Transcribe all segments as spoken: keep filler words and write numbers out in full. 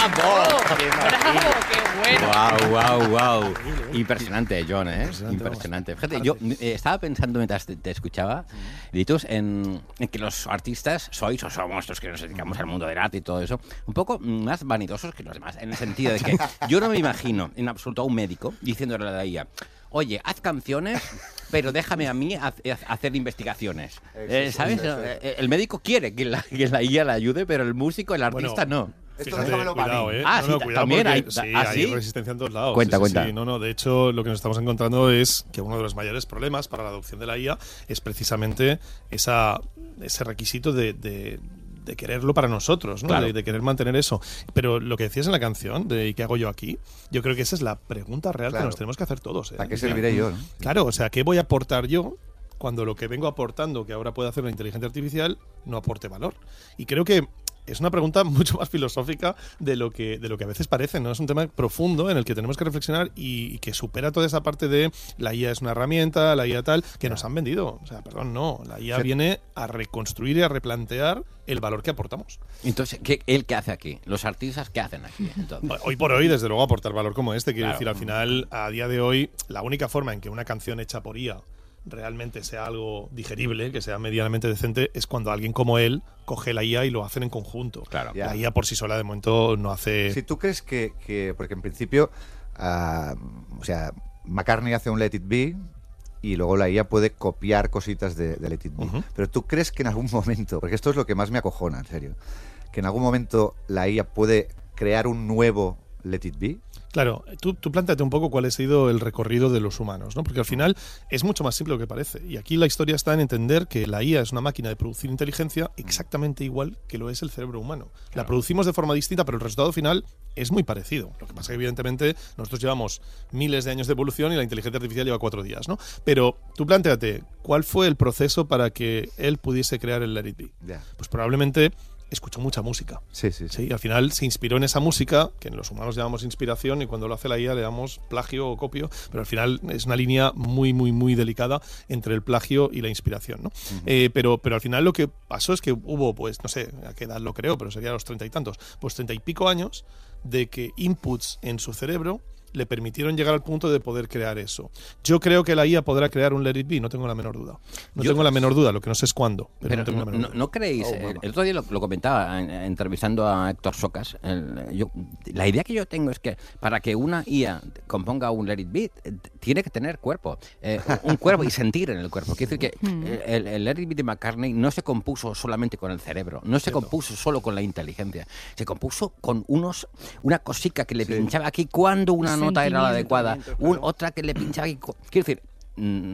¡Bravo! ¡Qué ¡Bravo! ¡Qué bueno! Wow, wow, wow. Impresionante, John, ¿eh? Impresionante. Impresionante. Fíjate, yo eh, estaba pensando mientras te, te escuchaba, Litus, en, en que los artistas sois o somos los que nos dedicamos al mundo del arte y todo eso, un poco más vanidosos que los demás, en el sentido de que yo no me imagino en absoluto a un médico diciéndole a la I A, oye, haz canciones, pero déjame a mí ha- hacer investigaciones. Eh, ¿Sabes? Eh, El médico quiere que la, que la I A le ayude, pero el músico, el artista, Bueno, no. Esto Fíjate, déjamelo para cuidado, mí. ¿eh? Ah, no, sí, no, cuidado también porque hay- sí, ¿ah, hay sí? resistencia en todos lados. Cuenta, sí, sí, cuenta. sí. No, no, de hecho, lo que nos estamos encontrando es que uno de los mayores problemas para la adopción de la I A es precisamente esa, ese requisito de, de, de quererlo para nosotros, ¿no? Claro. De, de querer mantener eso. Pero lo que decías en la canción, de ¿y qué hago yo aquí? Yo creo que esa es la pregunta real Claro. que nos tenemos que hacer todos. ¿eh? ¿Para qué serviré yo? ¿no? Claro, o sea, ¿qué voy a aportar yo cuando lo que vengo aportando, que ahora puede hacer la inteligencia artificial, no aporte valor? Y creo que es una pregunta mucho más filosófica de lo que de lo que a veces parece, ¿no? Es un tema profundo en el que tenemos que reflexionar y, y que supera toda esa parte de la I A es una herramienta, la I A tal, que nos han vendido. O sea, perdón, no. La I A Sí. viene a reconstruir y a replantear el valor que aportamos. Entonces, ¿qué, ¿él qué hace aquí? ¿Los artistas qué hacen aquí? Entonces? Hoy por hoy, desde luego, aportar valor como este. Quiero Claro. decir, al final, a día de hoy, la única forma en que una canción hecha por I A realmente sea algo digerible, que sea medianamente decente, es cuando alguien como él coge la I A y lo hacen en conjunto. Claro. Ya. La I A por sí sola, de momento, no hace... Si tú crees que, que porque en principio, ah, o sea, McCartney hace un Let It Be y luego la I A puede copiar cositas de, de Let It Be. Ujú. Pero tú crees que en algún momento, porque esto es lo que más me acojona, en serio, que en algún momento la I A puede crear un nuevo Let It Be. Claro, tú, tú planteate un poco cuál ha sido el recorrido de los humanos, ¿no? Porque al final es mucho más simple de lo que parece. Y aquí la historia está en entender que la I A es una máquina de producir inteligencia exactamente igual que lo es el cerebro humano. La producimos de forma distinta, pero el resultado final es muy parecido. Lo que pasa es que, evidentemente, nosotros llevamos miles de años de evolución y la inteligencia artificial lleva cuatro días, ¿no? Pero tú planteate, ¿cuál fue el proceso para que él pudiese crear el Let It Be? Ya. Pues probablemente escuchó mucha música. Sí, sí, sí. Sí, y al final se inspiró en esa música, que en los humanos llamamos inspiración y cuando lo hace la I A le damos plagio o copio, pero al final es una línea muy, muy, muy delicada entre el plagio y la inspiración, ¿no? Ujú. Eh, pero, pero al final lo que pasó es que hubo, pues, no sé a qué edad lo creo, pero sería a los treinta y tantos, pues treinta y pico años de que inputs en su cerebro le permitieron llegar al punto de poder crear eso. Yo creo que la I A podrá crear un Let It Be, no tengo la menor duda. No Yo- tengo la menor duda, lo que no sé es cuándo, pero, Pero no tengo no, la menor no- duda. ¿no creéis? Oh, el, mamá. el otro día lo, lo comentaba en- entrevistando a Héctor Socas. el- yo, la idea que yo tengo es que para que una I A componga un Let It Be, eh, tiene que tener cuerpo. eh, un cuerpo y sentir en el cuerpo. Quiero decir que el, el Let It Be de McCartney no se compuso solamente con el cerebro, no se Cierto. compuso solo con la inteligencia. Se compuso con unos una cosica que le Sí. pinchaba aquí cuando una nota era la Sentimiento, adecuada, sentimiento, un- claro. otra que le pinchaba aquí. cu- Quiero decir, mm,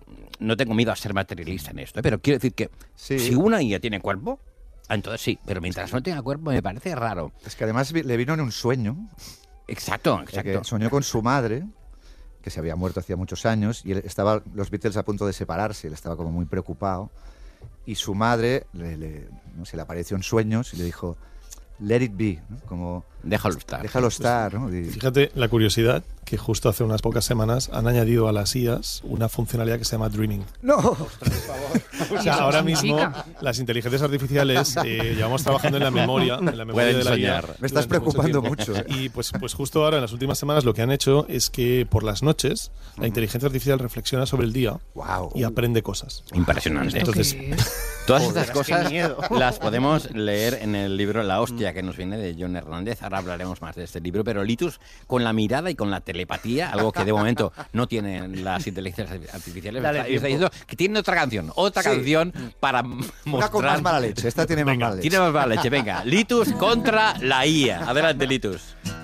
no tengo miedo a ser materialista en esto, ¿eh? Pero quiero decir que Sí. si una I A tiene cuerpo, entonces sí, pero mientras no tenga cuerpo me parece raro. Es que además vi- le vino en un sueño, Exacto, porque exacto. soñó con su madre, que se había muerto hacía muchos años, y él estaba los Beatles a punto de separarse, él estaba como muy preocupado, y su madre le, le- no sé, le apareció en sueños y le dijo, let it be, ¿no? Como, Déjalo estar. déjalo estar, ¿no? Y- Fíjate la curiosidad que justo hace unas pocas semanas han añadido a las I As una funcionalidad que se llama Dreaming. ¡No! O ¿Y sea, eso ahora qué mismo significa? las inteligencias arciales eh, llevamos trabajando en la memoria, en la memoria Pueden de la I A. soñar. Me estás durante preocupando tiempo. mucho, ¿eh? Y pues, pues justo ahora, en las últimas semanas, lo que han hecho es que por las noches la inteligencia artificial reflexiona sobre el día ¡Wow! y aprende cosas. Impresionante. ¿Esto Entonces- qué es? Todas Joder, estas qué cosas miedo. las podemos leer en el libro La hostia que nos viene de John Hernández. Ahora hablaremos más de este libro, pero Litus, con la mirada y con la telepatía, algo que de momento no tienen las inteligencias artificiales, Dale está, está tiempo. diciendo que tiene otra canción, otra Sí. canción para Una mostrar... con más mala leche, esta tiene más Venga, mala leche. Tiene más mala leche, venga. Litus contra la I A. Adelante, Litus.